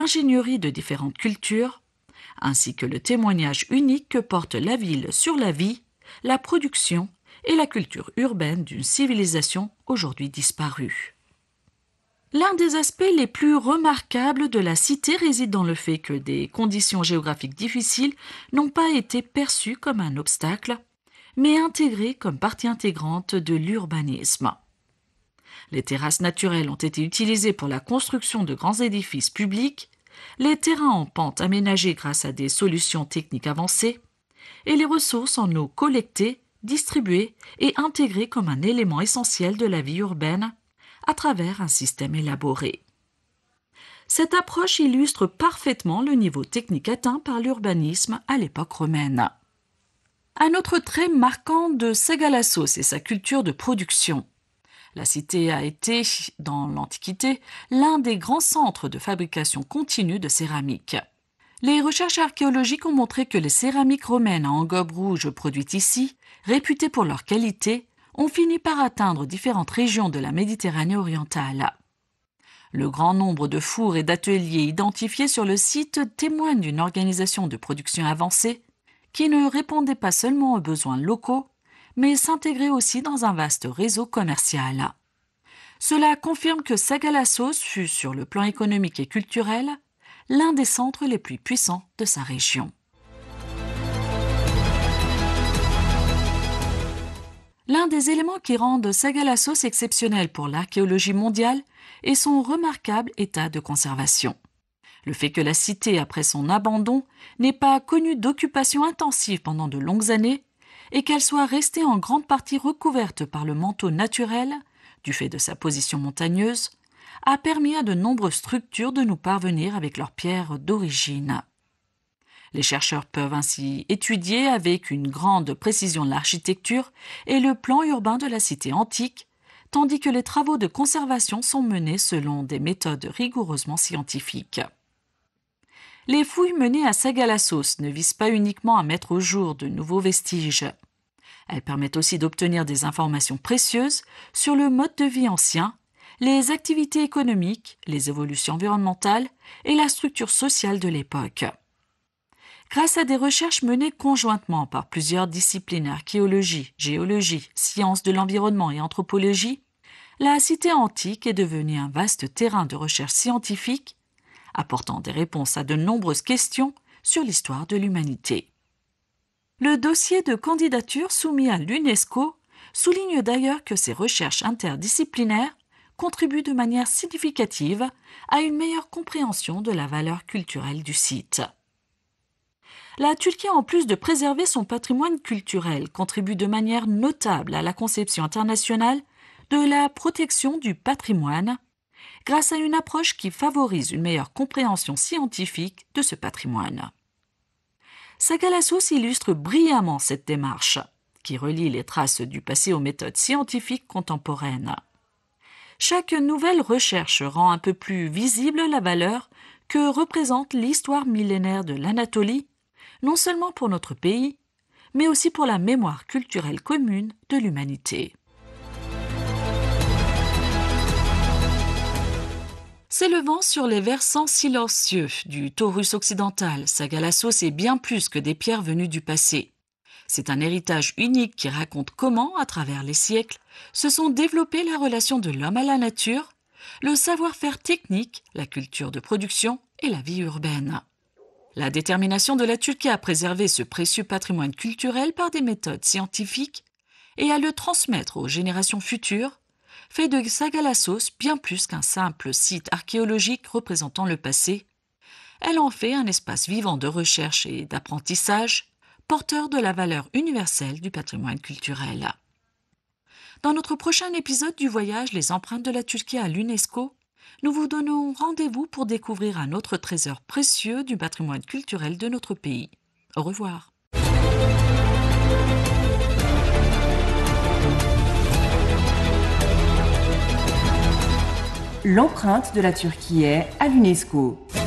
l'ingénierie de différentes cultures, ainsi que le témoignage unique que porte la ville sur la vie, la production et la culture urbaine d'une civilisation aujourd'hui disparue. L'un des aspects les plus remarquables de la cité réside dans le fait que des conditions géographiques difficiles n'ont pas été perçues comme un obstacle, mais intégrées comme partie intégrante de l'urbanisme. Les terrasses naturelles ont été utilisées pour la construction de grands édifices publics, les terrains en pente aménagés grâce à des solutions techniques avancées, et les ressources en eau collectées, distribuées et intégrées comme un élément essentiel de la vie urbaine à travers un système élaboré. Cette approche illustre parfaitement le niveau technique atteint par l'urbanisme à l'époque romaine. Un autre trait marquant de Sagalassos est sa culture de production. La cité a été, dans l'Antiquité, l'un des grands centres de fabrication continue de céramique. Les recherches archéologiques ont montré que les céramiques romaines à engobe rouge produites ici, réputées pour leur qualité, ont fini par atteindre différentes régions de la Méditerranée orientale. Le grand nombre de fours et d'ateliers identifiés sur le site témoigne d'une organisation de production avancée qui ne répondait pas seulement aux besoins locaux, mais s'intégrait aussi dans un vaste réseau commercial. Cela confirme que Sagalassos fut, sur le plan économique et culturel, l'un des centres les plus puissants de sa région. L'un des éléments qui rendent Sagalassos exceptionnel pour l'archéologie mondiale est son remarquable état de conservation. Le fait que la cité, après son abandon, n'ait pas connu d'occupation intensive pendant de longues années et qu'elle soit restée en grande partie recouverte par le manteau naturel, du fait de sa position montagneuse, a permis à de nombreuses structures de nous parvenir avec leurs pierres d'origine. Les chercheurs peuvent ainsi étudier avec une grande précision l'architecture et le plan urbain de la cité antique, tandis que les travaux de conservation sont menés selon des méthodes rigoureusement scientifiques. Les fouilles menées à Sagalassos ne visent pas uniquement à mettre au jour de nouveaux vestiges. Elles permettent aussi d'obtenir des informations précieuses sur le mode de vie ancien, les activités économiques, les évolutions environnementales et la structure sociale de l'époque. Grâce à des recherches menées conjointement par plusieurs disciplines archéologie, géologie, sciences de l'environnement et anthropologie, la cité antique est devenue un vaste terrain de recherche scientifique, apportant des réponses à de nombreuses questions sur l'histoire de l'humanité. Le dossier de candidature soumis à l'UNESCO souligne d'ailleurs que ces recherches interdisciplinaires contribuent de manière significative à une meilleure compréhension de la valeur culturelle du site. La Turquie, en plus de préserver son patrimoine culturel, contribue de manière notable à la conception internationale de la protection du patrimoine, grâce à une approche qui favorise une meilleure compréhension scientifique de ce patrimoine. Sagalassos illustre brillamment cette démarche, qui relie les traces du passé aux méthodes scientifiques contemporaines. Chaque nouvelle recherche rend un peu plus visible la valeur que représente l'histoire millénaire de l'Anatolie, non seulement pour notre pays, mais aussi pour la mémoire culturelle commune de l'humanité. S'élevant sur les versants silencieux du Taurus occidental, Sagalassos est bien plus que des pierres venues du passé. C'est un héritage unique qui raconte comment, à travers les siècles, se sont développées la relation de l'homme à la nature, le savoir-faire technique, la culture de production et la vie urbaine. La détermination de la Turquie à préserver ce précieux patrimoine culturel par des méthodes scientifiques et à le transmettre aux générations futures fait de Sagalassos bien plus qu'un simple site archéologique représentant le passé. Elle en fait un espace vivant de recherche et d'apprentissage, porteur de la valeur universelle du patrimoine culturel. Dans notre prochain épisode du voyage Les empreintes de la Turquie à l'UNESCO, nous vous donnons rendez-vous pour découvrir un autre trésor précieux du patrimoine culturel de notre pays. Au revoir. L'empreinte de la Turquie est à l'UNESCO.